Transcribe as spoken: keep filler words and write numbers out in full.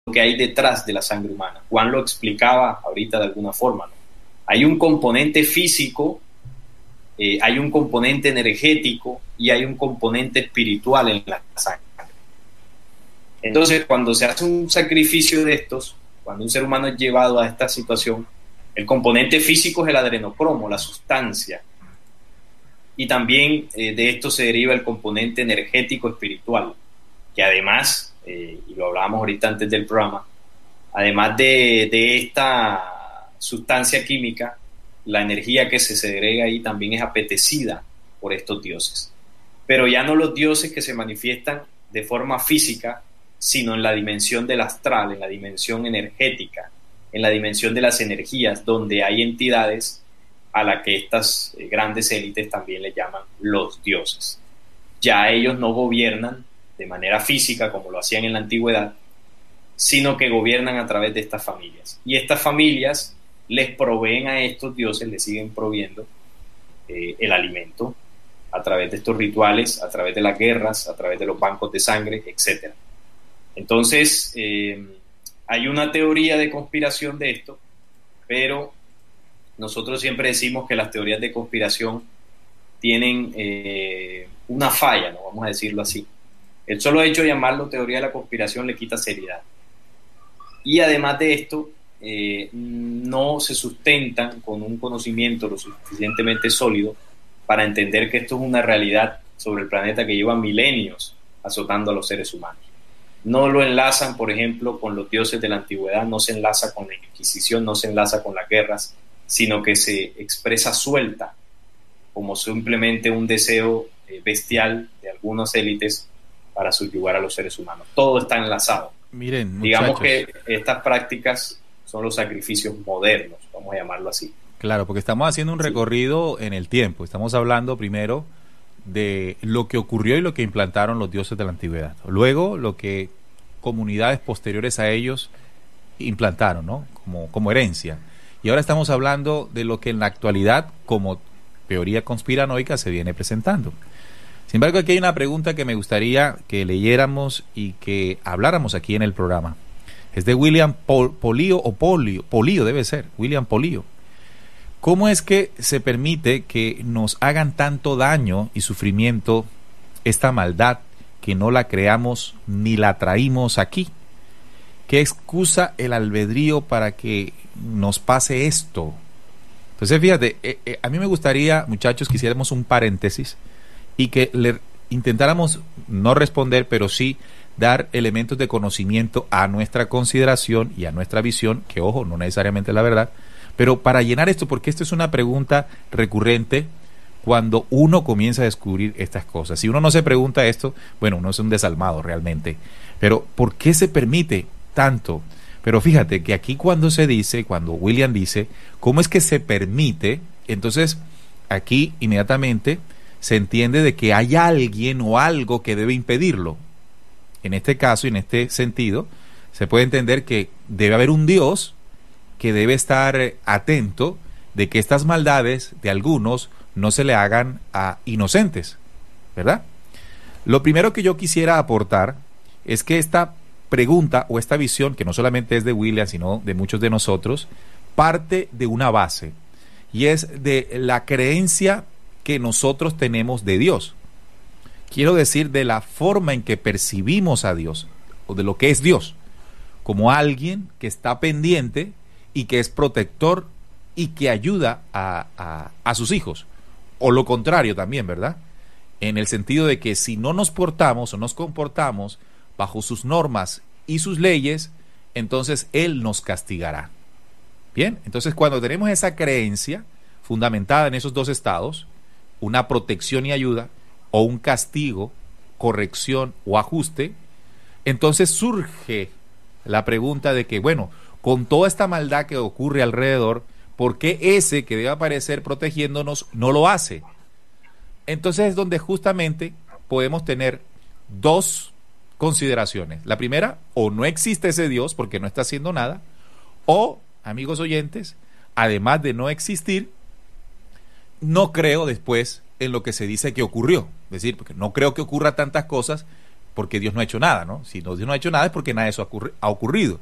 que hay detrás de la sangre humana. Juan lo explicaba ahorita de alguna forma, ¿no? Hay un componente físico, eh, hay un componente energético y hay un componente espiritual en la sangre. Entonces, cuando se hace un sacrificio de estos, cuando un ser humano es llevado a esta situación, el componente físico es el adrenocromo, la sustancia. Y también eh, de esto se deriva el componente energético espiritual, que además, eh, y lo hablábamos ahorita antes del programa, además de, de esta sustancia química, la energía que se segrega ahí también es apetecida por estos dioses. Pero ya no los dioses que se manifiestan de forma física, sino en la dimensión del astral, en la dimensión energética, en la dimensión de las energías, donde hay entidades a las que estas grandes élites también le llaman los dioses. Ya ellos no gobiernan de manera física como lo hacían en la antigüedad, sino que gobiernan a través de estas familias. Y estas familias les proveen a estos dioses, les siguen proveyendo eh, el alimento a través de estos rituales, a través de las guerras, a través de los bancos de sangre, etcétera. Entonces, eh, hay una teoría de conspiración de esto, pero nosotros siempre decimos que las teorías de conspiración tienen eh, una falla, ¿no? Vamos a decirlo así. El solo hecho de llamarlo teoría de la conspiración le quita seriedad. Y además de esto, eh, no se sustentan con un conocimiento lo suficientemente sólido para entender que esto es una realidad sobre el planeta que lleva milenios azotando a los seres humanos. No lo enlazan, por ejemplo, con los dioses de la antigüedad, no se enlaza con la Inquisición, no se enlaza con las guerras, sino que se expresa suelta, como simplemente un deseo eh, bestial de algunas élites para subyugar a los seres humanos. Todo está enlazado. Miren, muchachos, digamos que estas prácticas son los sacrificios modernos, vamos a llamarlo así. Claro, porque estamos haciendo un recorrido sí. en el tiempo. Estamos hablando primero de lo que ocurrió y lo que implantaron los dioses de la antigüedad. Luego, lo que comunidades posteriores a ellos implantaron, ¿no? Como, como herencia. Y ahora estamos hablando de lo que en la actualidad, como teoría conspiranoica, se viene presentando. Sin embargo, aquí hay una pregunta que me gustaría que leyéramos y que habláramos aquí en el programa. Es de William Pol, Polío, o Polio, Polío debe ser, William Polío. ¿Cómo es que se permite que nos hagan tanto daño y sufrimiento esta maldad que no la creamos ni la traímos aquí? ¿Qué excusa el albedrío para que nos pase esto? Entonces, fíjate, eh, eh, a mí me gustaría, muchachos, que hiciéramos un paréntesis y que le intentáramos no responder, pero sí dar elementos de conocimiento a nuestra consideración y a nuestra visión, que ojo, no necesariamente la verdad, pero para llenar esto, porque esto es una pregunta recurrente cuando uno comienza a descubrir estas cosas. Si uno no se pregunta esto, bueno, uno es un desalmado realmente. Pero ¿por qué se permite tanto? Pero fíjate que aquí cuando se dice, cuando William dice, ¿cómo es que se permite? Entonces, aquí inmediatamente se entiende de que hay alguien o algo que debe impedirlo. En este caso y en este sentido, se puede entender que debe haber un Dios que debe estar atento de que estas maldades de algunos no se le hagan a inocentes, ¿verdad? Lo primero que yo quisiera aportar es que esta pregunta o esta visión, que no solamente es de William, sino de muchos de nosotros, parte de una base, y es de la creencia que nosotros tenemos de Dios. Quiero decir, de la forma en que percibimos a Dios, o de lo que es Dios, como alguien que está pendiente y que es protector y que ayuda a, a, a sus hijos. O lo contrario también, ¿verdad? En el sentido de que si no nos portamos o nos comportamos bajo sus normas y sus leyes, entonces Él nos castigará. Bien, entonces cuando tenemos esa creencia fundamentada en esos dos estados, una protección y ayuda, o un castigo, corrección o ajuste, entonces surge la pregunta de que, bueno, con toda esta maldad que ocurre alrededor, ¿por qué ese que debe aparecer protegiéndonos no lo hace? Entonces es donde justamente podemos tener dos consideraciones. La primera, o no existe ese Dios porque no está haciendo nada, o, amigos oyentes, además de no existir, no creo después en lo que se dice que ocurrió. Es decir, porque no creo que ocurra tantas cosas, porque Dios no ha hecho nada, ¿no? Si no, Dios no ha hecho nada es porque nada de eso ha ocurrido.